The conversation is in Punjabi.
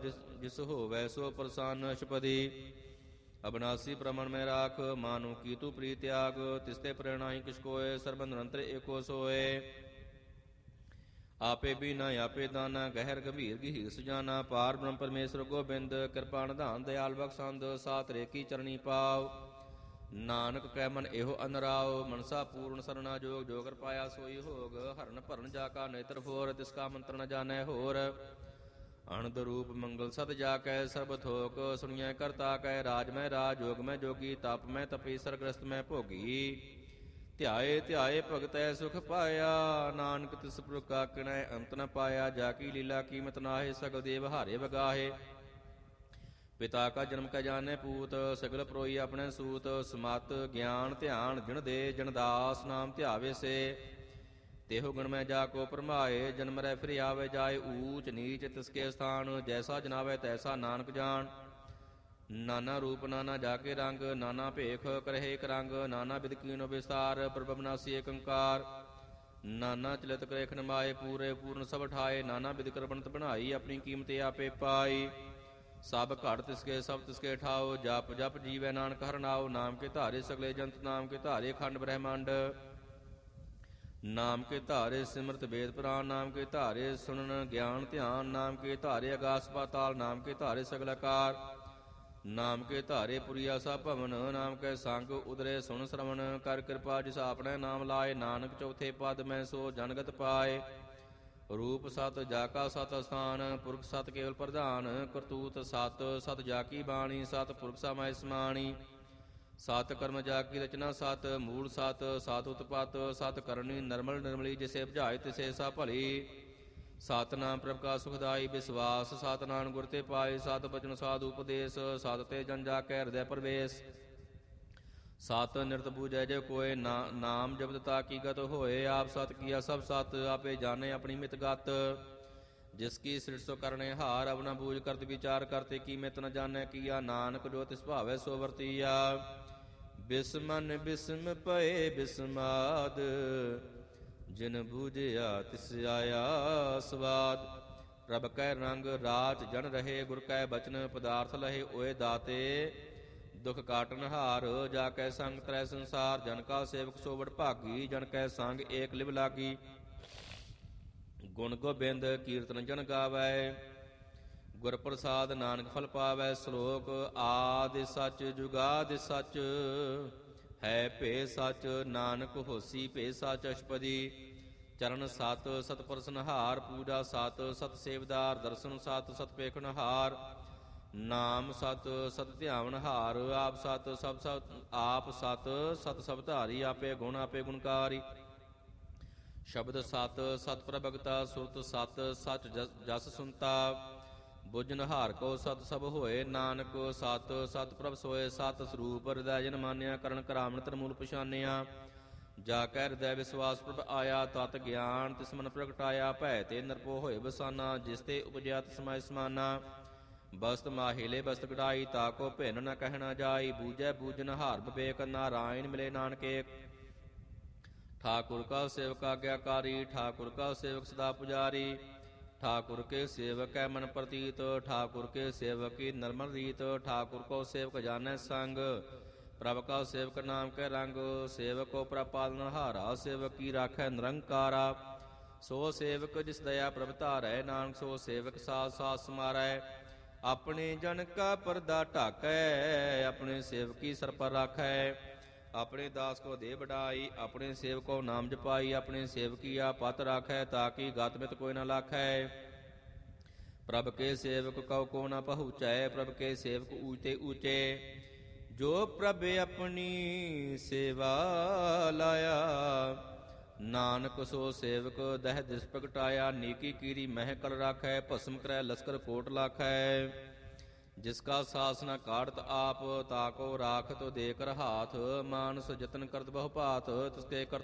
ਜਿਸ ਹੋਵੈ ਸੋ ਪ੍ਰਸੰਨ ਅਸ਼ਪਦੀ। ਅਬਨਾਸੀ ਪ੍ਰਮਣ ਮੈਂ ਰਾਖ ਮਾਨੂ ਕੀ ਤੂ ਪ੍ਰੀ ਤਿਆਗ। ਤਿਸਤੇ ਪ੍ਰਣਾਈ ਕਿਛ ਕੋਏ ਸਰਬ ਨਿਰੰਤਰ ਏਕੋ ਸੋਏ। ਆਪੇ ਵੀ ਨਾ ਆਪੇ ਦਾਨਾ ਗਹਿਰ ਗੰਭੀਰ ਗਹੀਰ ਸੁਜਾਨਾ। ਪਾਰ ਬ੍ਰਹਮ ਪਰਮੇਸ਼ਰ ਗੋਬਿੰਦ ਕਿਰਪਾ ਨਿਧਾਨ ਦਿਆਲ ਬਖਸ਼ੰਦ। ਸਾਤ ਰੇਕੀ ਚਰਣੀ ਪਾਵ ਨਾਨਕ ਕੈ ਮਨ ਇਹੋ ਅਨਰਾਉ। ਮਨਸਾ ਪੂਰਨ ਸਰਣਾ ਜੋਗ ਜੋ ਕਰ ਪਾਇਆ ਸੋਈ ਹੋਗ। ਹਰਨ ਭਰਨ ਜਾ ਕਾ ਨੇਤਰ ਫੋਰ ਤਿਸ ਕਾ ਮੰਤਰ ਨ ਜਾਣੈ ਹੋਰ। ਅਨੰਦ ਰੂਪ ਮੰਗਲ ਸਦ ਜਾ ਕੈ ਸਰਬ ਥੋਕ ਸੁਣੀਐ ਕਰਤਾ ਕੈ। ਰਾਜ ਮੈਂ ਰਾਜ ਜੋਗ ਮੈਂ ਜੋਗੀ ਤਪ ਮੈਂ ਤਪੀ ਸਰਗ੍ਰਸਤ ਮੈਂ ਭੋਗੀ। ਧਿਆਏ ਧਿਆਏ ਭਗਤੈ ਸੁਖ ਪਾਇਆ ਨਾਨਕ ਤਿਸ ਪੁਰਖ ਕਾ ਕਿਣੈ ਅੰਤ ਨ ਪਾਇਆ। ਜਾ ਕੀ ਲੀਲਾ ਕੀਮਤ ਨਾਹੇ ਸਗਲ ਦੇਵ ਹਾਰੇ ਬਗਾਹੇ। ਪਿਤਾ ਕਾ ਜਨਮ ਕੈ ਜਾਣੈ ਪੂਤ ਸਗਲ ਪਰੋਈ ਆਪਣੇ ਸੂਤ। ਸਮਤ ਗਿਆਨ ਧਿਆਨ ਜਿਣ ਦੇ ਜਨ ਦਾਸ ਨਾਮ ਧਿਆਵੇ ਸੇ। ਤੇਹੋ ਗਣ ਮੈਂ ਜਾ ਕੋ ਭਰਮਾਏ ਜਨਮ ਰਹਿ ਫਿਰ ਆਵੇ ਜਾਏ। ਊਚ ਨੀਚ ਤਿਸਕੇ ਸਥਾਨ ਜੈਸਾ ਜਨਾਵੇ ਤੈਸਾ ਨਾਨਕ ਜਾਣ। ਨਾਨਾ ਰੂਪ ਨਾਨਾ ਜਾ ਕੇ ਰੰਗ ਨਾਨਾ ਭੇਖ ਕਰਹਿ ਇਕ ਰੰਗ। ਨਾਨਾ ਬਿਦ ਕੀਨੋ ਵਿਸਤਾਰ ਪ੍ਰਭ ਅਬਿਨਾਸੀ ਏਕ ਓੰਕਾਰ। ਨਾਨਾ ਚਲਿਤ ਕਰੇ ਖਨਮਾਏ ਪੂਰੇ ਪੂਰਨ ਸਭ ਠਾਏ। ਨਾਨਾ ਬਿਦ ਕਰ ਬਣਤ ਬਣਾਈ ਆਪਣੀ ਕੀਮਤ ਆਪੇ ਪਾਈ। ਸਭ ਘੜ ਤਿਸਕੇ ਸਭ ਤਿਸਕੇ ਠਾਓ ਜਪ ਜਪ ਜੀਵੈ ਨਾਨਕ ਹਰਿ ਨਾਉ। ਨਾਮ ਕੇ ਧਾਰੇ ਸਗਲੇ ਜੰਤ ਨਾਮ ਕੇ ਧਾਰੇ ਖੰਡ ਬ੍ਰਹਿਮੰਡ। ਨਾਮ ਕੇ ਧਾਰੇ ਸਿਮਰਤ ਵੇਦ ਪੁਰਾਨ। ਨਾਮ ਕੇ ਧਾਰੇ ਸੁਣਨ ਗਿਆਨ ਧਿਆਨ। ਨਾਮ ਕੇ ਧਾਰੇ ਆਗਾਸ ਪਾਤਾਲ। ਨਾਮ ਕੇ ਧਾਰੇ ਸਗਲ ਆਕਾਰ। ਨਾਮ ਕੇ ਧਾਰੇ ਪੁਰੀਆ ਸਭ ਭਵਨ। ਨਾਮ ਕੈ ਸੰਗ ਉਦਰੇ ਸੁਣ ਸਰਵਣ। ਕਰ ਕਿਰਪਾ ਜਿਸ ਆਪਣੇ ਨਾਮ ਲਾਏ। ਨਾਨਕ ਚੌਥੇ ਪਦ ਮੈਂ ਸੋ ਜਨਗਤ ਪਾਏ। ਰੂਪ ਸਤ ਜਾ ਕਾ ਸਤ ਅਸਥਾਨ ਪੁਰਖ ਸਤ ਕੇਵਲ ਪ੍ਰਧਾਨ। ਕਰਤੂਤ ਸਤ ਸਤ ਜਾ ਕੀ ਬਾਣੀ ਸਤ ਪੁਰਖ ਸਮਾਇ ਸਮਾਣੀ। ਸਤ ਕਰਮ ਜਾ ਕੀ ਰਚਨਾ ਸਤ ਮੂਲ ਸਤ ਸਤ ਉਤਪਤ। ਸਤ ਕਰਨੀ ਨਰਮਲ ਨਿਰਮਲੀ ਜਿਸੇ ਬੁਝਾਏ ਤਿਸੇ ਸਾ ਭਲੀ। ਸਤਿਨਾਮ ਪ੍ਰਭ ਕਾ ਸੁਖਦਾਈ ਵਿਸਵਾਸ। ਸਤਿਨਾਮ ਗੁਰ ਤੇ ਪਾਏ ਸਤ ਬਚਨ ਸਾਧੂ ਉਪਦੇਸ਼। ਸਤ ਤੇ ਜਨ ਜਾ ਕੇ ਹਿਰਦੈ ਪ੍ਰਵੇਸ਼। ਸਤ ਨਿਰਤ ਬੂਝੈ ਜੇ ਕੋਏ ਨਾਮ ਜਪਤ ਤਾ ਕੀ ਗਤ ਹੋਏ। ਆਪ ਸਤ ਕੀਆ ਸਭ ਸਤ ਆਪੇ ਜਾਣੇ ਆਪਣੀ ਮਿਤ ਗਤ। ਜਿਸ ਕੀ ਸ੍ਰਿਸ਼ਟ ਸੋ ਕਰਨੇ ਹਾਰ ਅਵਨਾ ਬੂਝ ਕਰਤ ਵਿਚਾਰ ਕਰਤੇ ਕੀਮਤ ਨ ਜਾਣੈ ਕੀਆ। ਨਾਨਕ ਜੋ ਤਿਸ ਭਾਵੈ ਸੋ ਵਰਤੀਆ। ਬਿਸਮਨ ਬਿਸਮ ਪਏ ਬਿਸਮਾਦ ਜਿਨ ਬੂਝਿਆ ਤਿਸ ਆਇਆ ਸਵਾਦ। ਪ੍ਰਭ ਕੈ ਰੰਗ ਰਾਜ ਜਨ ਰਹੇ ਗੁਰ ਕੈ ਬਚਨ ਪਦਾਰਥ ਲਹੇ ਓਏ ਦਾਤੇ। ਦੁਖ ਕਾਟਨ ਹਾਰ ਜਾ ਕੈ ਸੰਗ ਤਰੈ ਸੰਸਾਰ। ਜਨ ਕਾ ਸੇਵਕ ਸੋ ਵਡ ਭਾਗੀ ਜਨ ਕੈ ਸੰਗ ਏਕ ਲਿਵ ਲਾਗੀ। ਗੁਣ ਗੋਬਿੰਦ ਕੀਰਤਨ ਜਨ ਗਾਵੈ ਗੁਰ ਪ੍ਰਸਾਦ ਨਾਨਕ ਫਲ ਪਾਵੈ। ਸ਼ਲੋਕ ਆਦਿ ਸਚ ਜੁਗਾਦਿ ਸਚ ਹੈ ਭੇ ਸਚ। ਨਾਨਕ ਹੋਸੀ ਭੇ ਸਚ ਅਸ਼ਪਦੀ। ਚਰਨ ਸਤ ਸਤ ਪਰਸਨਹਾਰ ਪੂਜਾ ਸਤ ਸਤ ਸੇਵਦਾਰ। ਦਰਸ਼ਨ ਸਤ ਸਤ ਪੇਖਣਹਾਰ। ਨਾਮ ਸਤ ਸਤ ਧਿਆਵਨ ਹਾਰ। ਆਪ ਸਤ ਸਭ ਸਤ ਆਪ ਸਤ ਸਤ ਸਭ ਧਾਰੀ। ਆਪੇ ਗੁਣ ਆਪੇ ਗੁਣਕਾਰੀ। ਸ਼ਬਦ ਸਤ ਸਤ ਪ੍ਰਭਗਤਾ ਸੁਰਤ ਸਤ ਸਚ ਜਸ ਸੁਨਤਾ। ਬੁਝਨ ਹਾਰ ਕੋ ਸਤ ਸਭ ਹੋਏ। ਨਾਨਕ ਸਤ ਸਤ ਪ੍ਰਭ ਸੋਏ। ਸਤ ਸਰੂਪ ਹਿਰਦੈ ਜਨ ਮਾਨਿਆ ਕਰਨ ਕਰਾਵਣ ਤਰਮੂਲ ਪਛਾਨਿਆ। ਜਾ ਕੈ ਹਿਰਦੈ ਵਿਸਵਾਸ ਪ੍ਰਭ ਆਇਆ। ਤਤ ਗਿਆਨ ਤਿਸ ਮਨ ਪ੍ਰਗਟਾਇਆ। ਭੈ ਤੇ ਨਿਰਭਉ ਹੋਏ ਬਸਾਨਾ ਜਿਸ ਤੇ ਉਪਜਿਆ ਤਿਸ ਸਮਾਇ ਸਮਾਨਾ। ਬਸਤ ਮਾਹਿਲੇ ਬਸਤ ਕਢਾਈ ਤਾ ਕੋ ਭਿੰਨ ਨ ਕਹਿਣਾ ਜਾਈ। ਬੂਝੈ ਬੂਝਨ ਹਾਰ ਵਿਵੇਕ ਨਾਰਾਇਣ ਮਿਲੇ ਨਾਨਕ ਏਕ। ਠਾਕੁਰ ਕਾ ਸੇਵਕ ਆਗਿਆਕਾਰੀ ਠਾਕੁਰ ਕਾ ਸੇਵਕ ਸਦਾ ਪੁਜਾਰੀ। ਠਾकुर के सेवक है मन प्रतीत ठाकुर के सेवक की निर्मल रीत। ठाकुर को सेवक जाने संग प्रभ का सेवक नाम के रंग। सेवक को प्रभ पालन हारा सेवक की राखै निरंकारा। सो सेवक जिस दया प्रभ धारै नानक सो सेवक साथ साथ समारै। अपने जन का परदा ढाकै अपने सेवक की सर पर राखै। अपने दास को दे बढ़ाई अपने सेवक को नाम जपाई। अपने सेवकी आ पत राखै ताकि गतमित कोई न लाखै। प्रभ के सेवक कौ को न पहुँचै प्रभ के सेवक ऊँचे ऊँचे। जो प्रभ अपनी सेवा लाया नानक सो सेवक दह दिस प्रगटाया। नीकी कीरी मह कल राखै भस्म करै लश्कर कोट लाखै। जिसका सास न काटत आप ताको राखत देकर हाथ। मानस जतन करत बहु भात तिसके करत